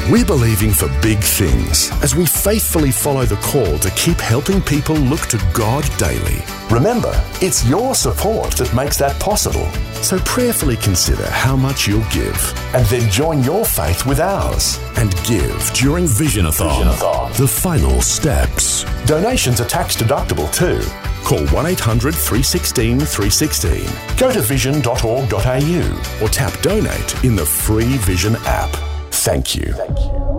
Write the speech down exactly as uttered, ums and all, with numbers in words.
We're believing for big things as we faithfully follow the call to keep helping people look to God daily. Remember, it's your support that makes that possible. So prayerfully consider how much you'll give. And then join your faith with ours. And give during Visionathon. Visionathon. The final steps. Donations are tax deductible too. Call one eight hundred three one six three one six. Go to vision dot org dot a u or tap donate in the free Vision app. Thank you. Thank you.